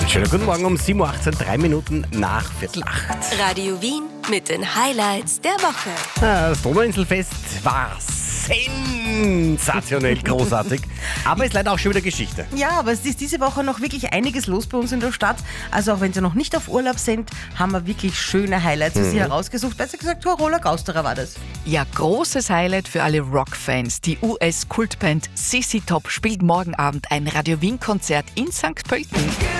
Schönen guten Morgen um 7.18 Uhr, 3 Minuten nach Viertel 8. Radio Wien mit den Highlights der Woche. Das Donauinselfest war sensationell großartig, aber ist leider auch schon wieder Geschichte. Ja, aber es ist diese Woche noch wirklich einiges los bei uns in der Stadt. Also auch wenn Sie noch nicht auf Urlaub sind, haben wir wirklich schöne Highlights für Sie herausgesucht. Besser gesagt, Carola Gausterer war das. Ja, großes Highlight für alle Rockfans. Die US-Kultband CC Top spielt morgen Abend ein Radio Wien-Konzert in St. Pölten.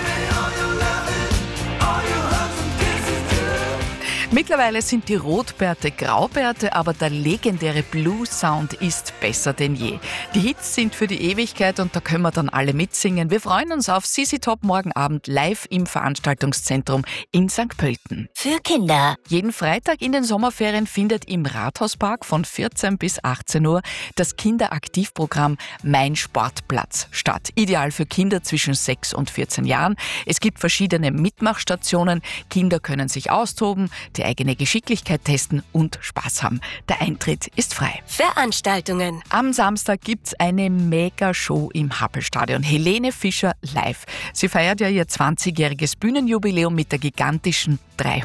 Mittlerweile sind die Rotbärte Graubärte, aber der legendäre Blues-Sound ist besser denn je. Die Hits sind für die Ewigkeit und da können wir dann alle mitsingen. Wir freuen uns auf CC Top morgen Abend live im Veranstaltungszentrum in St. Pölten. Für Kinder. Jeden Freitag in den Sommerferien findet im Rathauspark von 14 bis 18 Uhr das Kinderaktivprogramm Mein Sportplatz statt. Ideal für Kinder zwischen 6 und 14 Jahren. Es gibt verschiedene Mitmachstationen. Kinder können sich austoben, die eigene Geschicklichkeit testen und Spaß haben. Der Eintritt ist frei. Veranstaltungen. Am Samstag gibt's eine Mega-Show im Happelstadion. Helene Fischer live. Sie feiert ja ihr 20-jähriges Bühnenjubiläum mit der gigantischen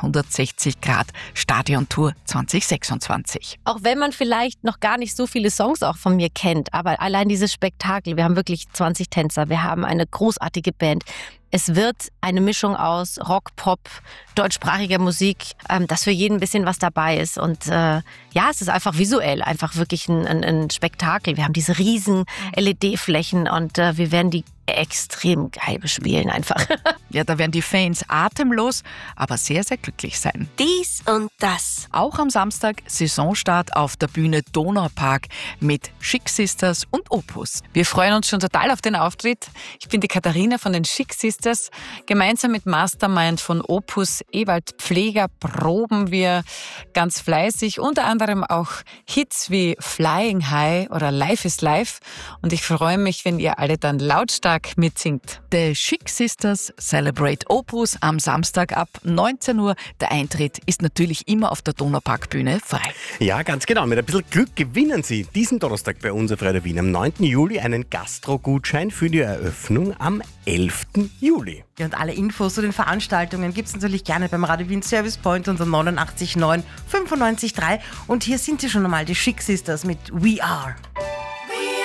360-Grad-Stadiontour 2026. Auch wenn man vielleicht noch gar nicht so viele Songs auch von mir kennt, aber allein dieses Spektakel, wir haben wirklich 20 Tänzer, wir haben eine großartige Band. Es wird eine Mischung aus Rock, Pop, deutschsprachiger Musik, dass für jeden ein bisschen was dabei ist. Und es ist einfach visuell einfach wirklich ein Spektakel. Wir haben diese riesen LED-Flächen und wir werden die extrem geil bespielen einfach. Ja, da werden die Fans atemlos, aber sehr, sehr glücklich sein. Dies und das. Auch am Samstag Saisonstart auf der Bühne Donaupark mit Chic Sisters und Opus. Wir freuen uns schon total auf den Auftritt. Ich bin die Katharina von den Chic Sisters. Gemeinsam mit Mastermind von Opus Ewald Pfleger proben wir ganz fleißig. Unter anderem auch Hits wie Flying High oder Life is Life. Und ich freue mich, wenn ihr alle dann lautstark mitsingt. The Chic Sisters Celebrate Opus am Samstag ab 19 Uhr. Der Eintritt ist natürlich immer auf der Donauparkbühne frei. Ja, ganz genau. Mit ein bisschen Glück gewinnen Sie diesen Donnerstag bei uns auf Radio Wien am 9. Juli einen Gastro-Gutschein für die Eröffnung am 11. Juli. Ja, und alle Infos zu den Veranstaltungen gibt es natürlich gerne beim Radio Wien Service Point unter 89 9 95 3. Und hier sind sie schon einmal, die Chic Sisters mit We Are.